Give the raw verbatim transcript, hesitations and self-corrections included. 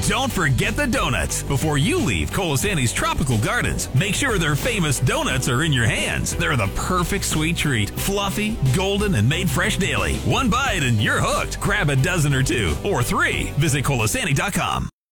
Don't forget the donuts. Before you leave Colasanti's Tropical Gardens, make sure their famous donuts are in your hands. They're the perfect sweet treat. Fluffy, golden, and made fresh daily. One bite and you're hooked. Grab a dozen or two, or three. Visit Colasanti dot com.